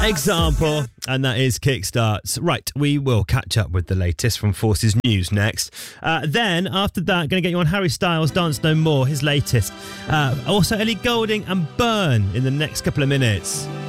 Example, and that is Kickstarts. Right, we will catch up with the latest from Forces News next. Then, after that, going to get you on Harry Styles, Dance No More, his latest. Also, Ellie Goulding and Burn in the next couple of minutes.